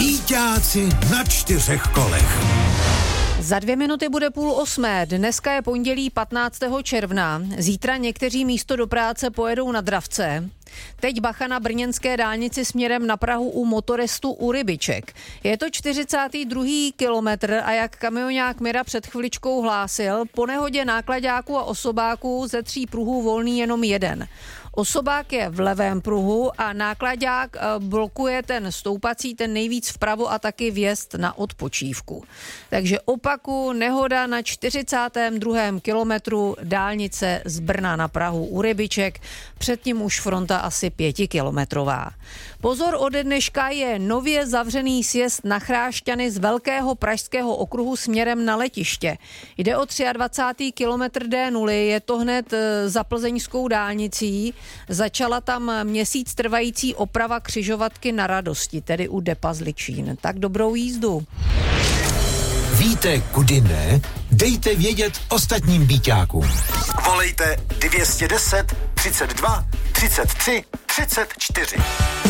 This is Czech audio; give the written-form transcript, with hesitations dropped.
Býťáci na 4 kolech. Za 2 minuty bude 7:30. Dneska je pondělí 15. června. Zítra někteří místo do práce pojedou na dravce. Teď bacha na brněnské dálnici směrem na Prahu u motorestu u Rybiček. Je to 42. kilometr a jak kamionák Mira před chviličkou hlásil, po nehodě náklaďáků a osobáků ze 3 pruhů volný jenom jeden. Osobák je v levém pruhu a náklaďák blokuje ten stoupací, ten nejvíc vpravo a taky vjezd na odpočívku. Takže opaku, nehoda na 42. kilometru dálnice z Brna na Prahu u Rybiček, předtím už fronta asi 5kilometrová. Pozor, ode dneška je nově zavřený sjezd na Chrášťany z Velkého pražského okruhu směrem na letiště. Jde o 23. kilometr D0, je to hned za plzeňskou dálnicí. Začala tam měsíc trvající oprava křižovatky Na Radosti, tedy u depa Zličín. Tak dobrou jízdu. Víte, kudy ne? Dejte vědět ostatním býťákům. Volejte 210 32 33 34.